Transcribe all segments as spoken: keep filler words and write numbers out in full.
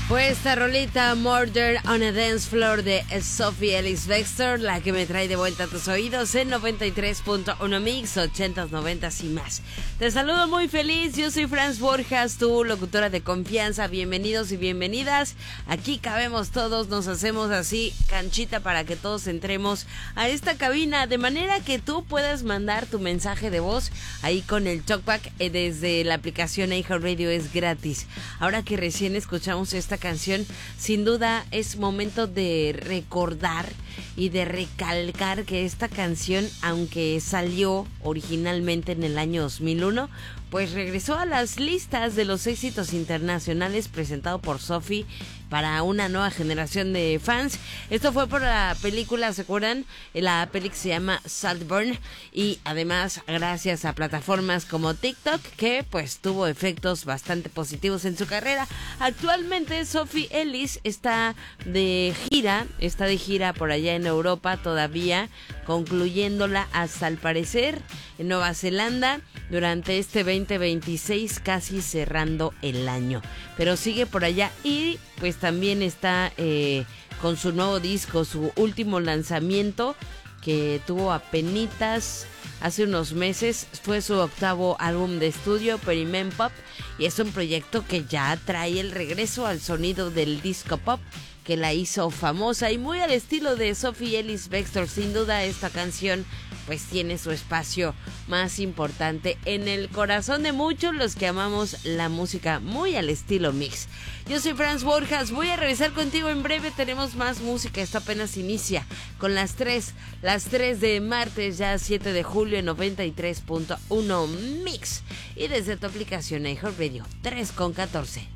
Pues esta rolita Murder on a Dance Floor de Sophie Ellis-Bextor, la que me trae de vuelta a tus oídos en noventa y tres punto uno Mix, ochentas, noventas y más. Te saludo muy feliz, yo soy Franz Borjas, tu locutora de confianza. Bienvenidos y bienvenidas. Aquí cabemos todos, nos hacemos así canchita para que todos entremos a esta cabina, de manera que tú puedas mandar tu mensaje de voz ahí con el TalkBack eh, desde la aplicación iHeartRadio, es gratis. Ahora que recién escuchamos esta canción, sin duda es momento de recordar y de recalcar que esta canción, aunque salió originalmente en el año dos mil uno, pues regresó a las listas de los éxitos internacionales presentado por Sophie para una nueva generación de fans. Esto fue por la película, ¿se acuerdan? La peli que se llama Saltburn, y además gracias a plataformas como TikTok, que pues tuvo efectos bastante positivos en su carrera. Actualmente Sophie Ellis está de gira, está de gira por allá en Europa todavía, concluyéndola hasta al parecer en Nueva Zelanda durante este veinte veintiséis, casi cerrando el año, pero sigue por allá. Y pues también está eh, con su nuevo disco, su último lanzamiento que tuvo apenitas hace unos meses, fue su octavo álbum de estudio, Perimenpop, y es un proyecto que ya trae el regreso al sonido del disco pop que la hizo famosa y muy al estilo de Sophie Ellis-Bextor. Sin duda esta canción pues tiene su espacio más importante en el corazón de muchos los que amamos la música muy al estilo mix. Yo soy Franz Borjas, voy a regresar contigo en breve, tenemos más música, esto apenas inicia con las tres, las tres de martes, ya siete de julio en noventa y tres punto uno Mix, y desde tu aplicación iHeartRadio, tres con catorce.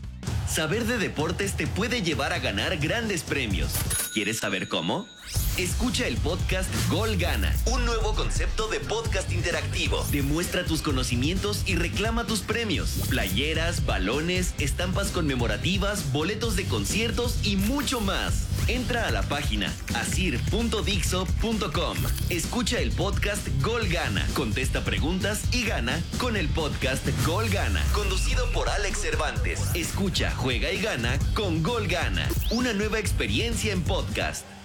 Saber de deportes te puede llevar a ganar grandes premios. ¿Quieres saber cómo? Escucha el podcast Gol Gana, un nuevo concepto de podcast interactivo. Demuestra tus conocimientos y reclama tus premios. Playeras, balones, estampas conmemorativas, boletos de conciertos y mucho más. Entra a la página asir punto dixo punto com. Escucha el podcast Gol Gana, contesta preguntas y gana con el podcast Gol Gana, conducido por Alex Cervantes. Escucha, juega y gana con Gol Gana, una nueva experiencia en podcast.